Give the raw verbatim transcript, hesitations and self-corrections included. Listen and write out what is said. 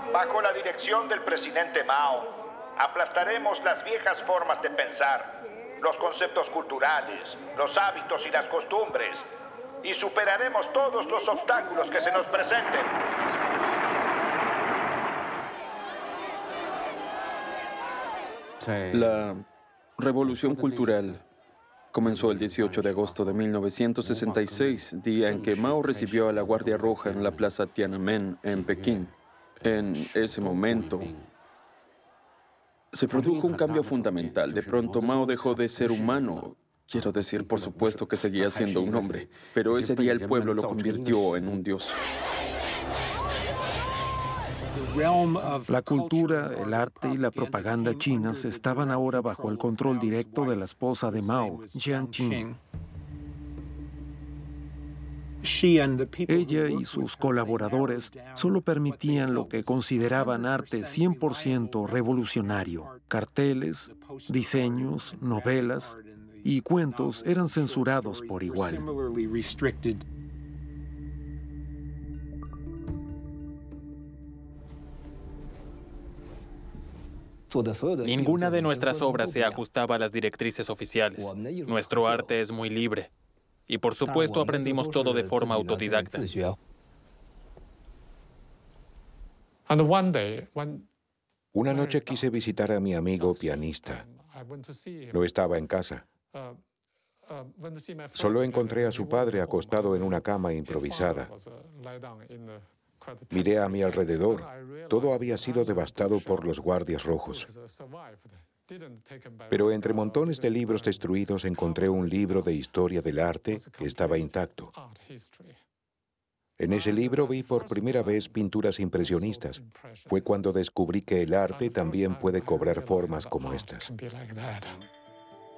Bajo la dirección del presidente Mao, aplastaremos las viejas formas de pensar, los conceptos culturales, los hábitos y las costumbres, y superaremos todos los obstáculos que se nos presenten. La Revolución Cultural comenzó el dieciocho de agosto de mil novecientos sesenta y seis, día en que Mao recibió a la Guardia Roja en la Plaza Tiananmen, en Pekín. En ese momento, se produjo un cambio fundamental. De pronto, Mao dejó de ser humano. Quiero decir, por supuesto que seguía siendo un hombre, pero ese día el pueblo lo convirtió en un dios. La cultura, el arte y la propaganda chinas estaban ahora bajo el control directo de la esposa de Mao, Jiang Qing. Ella y sus colaboradores solo permitían lo que consideraban arte cien por ciento revolucionario. Carteles, diseños, novelas y cuentos eran censurados por igual. Ninguna de nuestras obras se ajustaba a las directrices oficiales. Nuestro arte es muy libre. Y por supuesto aprendimos todo de forma autodidacta. Una noche quise visitar a mi amigo pianista. No estaba en casa. Solo encontré a su padre acostado en una cama improvisada. Miré a mi alrededor. Todo había sido devastado por los guardias rojos. Pero entre montones de libros destruidos encontré un libro de historia del arte que estaba intacto. En ese libro vi por primera vez pinturas impresionistas. Fue cuando descubrí que el arte también puede cobrar formas como estas.